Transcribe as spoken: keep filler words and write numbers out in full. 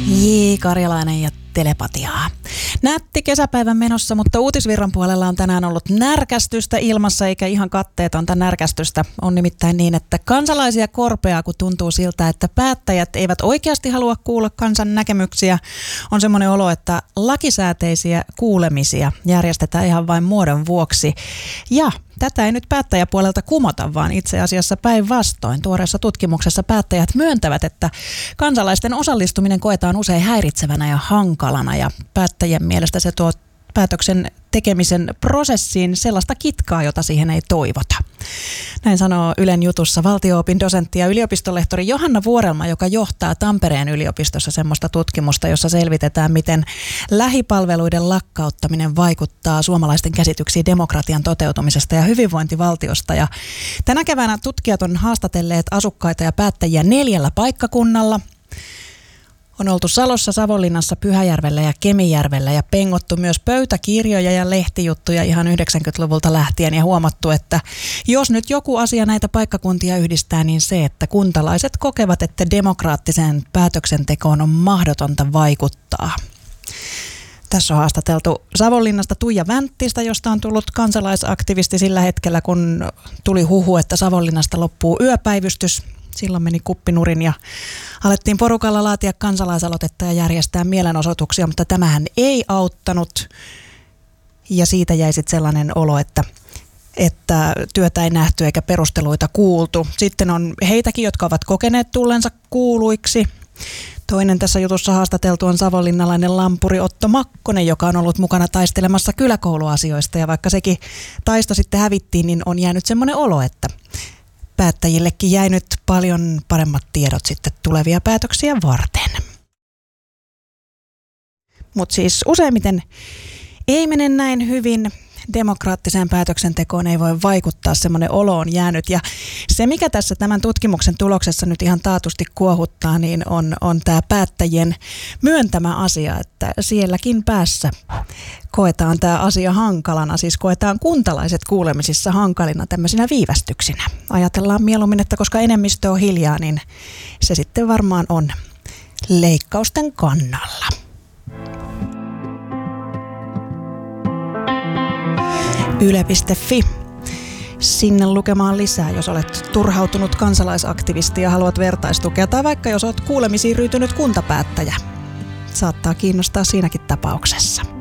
J. Karjalainen ja telepatiaa. Nätti kesäpäivän menossa, mutta uutisvirran puolella on tänään ollut närkästystä ilmassa, eikä ihan katteetonta närkästystä. On nimittäin niin, että kansalaisia korpeaa, kun tuntuu siltä, että päättäjät eivät oikeasti halua kuulla kansan näkemyksiä. On semmoinen olo, että lakisääteisiä kuulemisia järjestetään ihan vain muodon vuoksi. Ja tätä ei nyt päättäjäpuolelta kumota, vaan itse asiassa päinvastoin. Tuoreessa tutkimuksessa päättäjät myöntävät, että kansalaisten osallistuminen koetaan usein häiritsevänä ja hankalana, ja päättäjien mielestä se tuo päätöksen tekemisen prosessiin sellaista kitkaa, jota siihen ei toivota. Näin sanoo Ylen jutussa valtio-opin dosentti ja yliopistolehtori Johanna Vuorelma, joka johtaa Tampereen yliopistossa semmoista tutkimusta, jossa selvitetään, miten lähipalveluiden lakkauttaminen vaikuttaa suomalaisten käsityksiin demokratian toteutumisesta ja hyvinvointivaltiosta. Ja tänä keväänä tutkijat on haastatelleet asukkaita ja päättäjiä neljällä paikkakunnalla. On oltu Salossa, Savonlinnassa, Pyhäjärvellä ja Kemijärvellä ja pengottu myös pöytäkirjoja ja lehtijuttuja ihan yhdeksänkymmentäluvulta lähtien ja huomattu, että jos nyt joku asia näitä paikkakuntia yhdistää, niin se, että kuntalaiset kokevat, että demokraattiseen päätöksentekoon on mahdotonta vaikuttaa. Tässä on haastateltu Savonlinnasta Tuija Vänttistä, josta on tullut kansalaisaktivisti sillä hetkellä, kun tuli huhu, että Savonlinnasta loppuu yöpäivystys. Silloin meni kuppinurin ja alettiin porukalla laatia kansalaisaloitetta ja järjestää mielenosoituksia, mutta tämähän ei auttanut. Ja siitä jäi sitten sellainen olo, että, että työtä ei nähty eikä perusteluita kuultu. Sitten on heitäkin, jotka ovat kokeneet tullensa kuuluiksi. Toinen tässä jutussa haastateltu on savonlinnalainen lampuri Otto Makkonen, joka on ollut mukana taistelemassa kyläkouluasioista. Ja vaikka sekin taisto sitten hävittiin, niin on jäänyt semmoinen olo, että päättäjillekin jäi nyt paljon paremmat tiedot sitten tulevia päätöksiä varten. Mutta siis useimmiten ei mene näin hyvin. Demokraattiseen päätöksentekoon ei voi vaikuttaa, semmoinen olo on jäänyt. Ja se, mikä tässä tämän tutkimuksen tuloksessa nyt ihan taatusti kuohuttaa, niin on, on tämä päättäjien myöntämä asia, että sielläkin päässä koetaan tämä asia hankalana, siis koetaan kuntalaiset kuulemisissa hankalina tämmöisinä viivästyksinä. Ajatellaan mieluummin, että koska enemmistö on hiljaa, niin se sitten varmaan on leikkausten kannalla. Yle piste fi. Sinne lukemaan lisää, jos olet turhautunut kansalaisaktivisti ja haluat vertaistukea, tai vaikka jos olet kuulemisiin ryytynyt kuntapäättäjä. Saattaa kiinnostaa siinäkin tapauksessa.